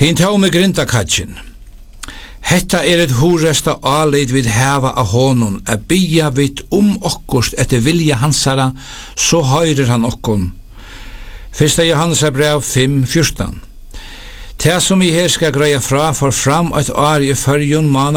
Hint hau med grindakatjen. Hetta et huresta alid vid hava av honom, bia vid okkost etter vilja hansara, så høyrer han okkon. 1. Johannes brev 5:14. Det som I her skal greia fra for fram et år I førjun